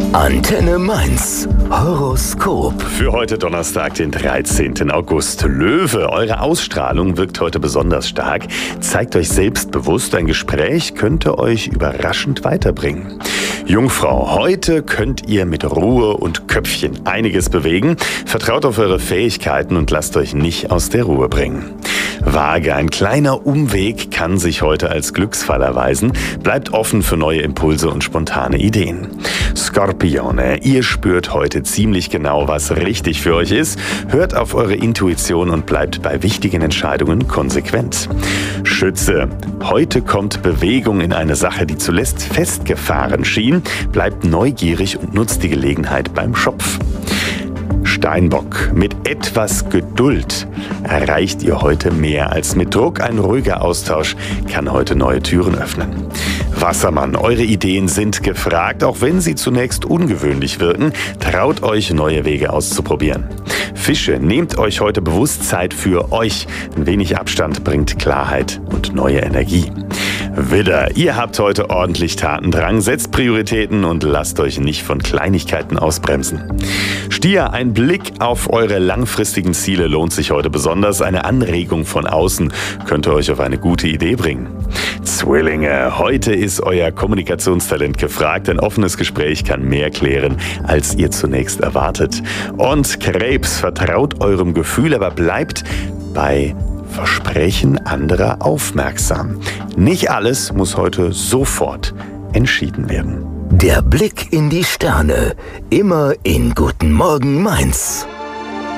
Antenne Mainz. Horoskop. Für heute Donnerstag, den 13. August. Löwe, eure Ausstrahlung wirkt heute besonders stark. Zeigt euch selbstbewusst, ein Gespräch könnte euch überraschend weiterbringen. Jungfrau, heute könnt ihr mit Ruhe und Köpfchen einiges bewegen. Vertraut auf eure Fähigkeiten und lasst euch nicht aus der Ruhe bringen. Waage, ein kleiner Umweg kann sich heute als Glücksfall erweisen. Bleibt offen für neue Impulse und spontane Ideen. Skorpione, ihr spürt heute ziemlich genau, was richtig für euch ist. Hört auf eure Intuition und bleibt bei wichtigen Entscheidungen konsequent. Schütze, heute kommt Bewegung in eine Sache, die zuletzt festgefahren schien. Bleibt neugierig und nutzt die Gelegenheit beim Schopf. Steinbock, mit etwas Geduld erreicht ihr heute mehr als mit Druck. Ein ruhiger Austausch kann heute neue Türen öffnen. Wassermann, eure Ideen sind gefragt, auch wenn sie zunächst ungewöhnlich wirken. Traut euch, neue Wege auszuprobieren. Fische, nehmt euch heute bewusst Zeit für euch. Ein wenig Abstand bringt Klarheit und neue Energie. Widder, ihr habt heute ordentlich Tatendrang, setzt Prioritäten und lasst euch nicht von Kleinigkeiten ausbremsen. Stier, ein Blick auf eure langfristigen Ziele lohnt sich heute besonders. Eine Anregung von außen könnte euch auf eine gute Idee bringen. Zwillinge, heute ist euer Kommunikationstalent gefragt. Ein offenes Gespräch kann mehr klären, als ihr zunächst erwartet. Und Krebs, vertraut eurem Gefühl, aber bleibt bei Versprechen anderer aufmerksam. Nicht alles muss heute sofort entschieden werden. Der Blick in die Sterne. Immer in Guten Morgen Mainz.